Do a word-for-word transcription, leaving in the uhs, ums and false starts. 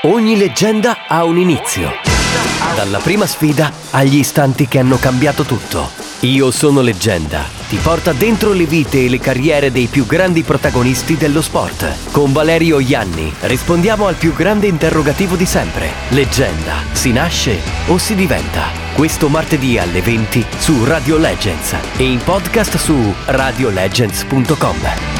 Ogni leggenda ha un inizio. Dalla prima sfida agli istanti che hanno cambiato tutto. Io sono Leggenda ti porta dentro le vite e le carriere dei più grandi protagonisti dello sport. Con Valerio Ianni rispondiamo al più grande interrogativo di sempre. Leggenda, si nasce o si diventa? Questo martedì alle venti su Radio Legends e in podcast su radio legends punto com.